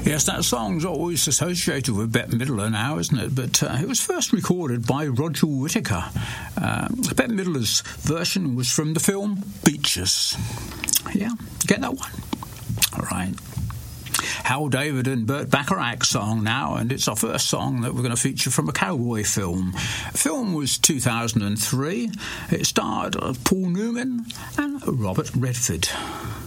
Yes, that song's always associated with Bette Midler now, isn't it? But it was first recorded by Roger Whittaker. Bette Midler's version was from the film Beaches. Yeah, get that one? All right. Hal David and Burt Bacharach song now, and it's our first song that we're going to feature from a cowboy film. The film was 2003. It starred Paul Newman and Robert Redford.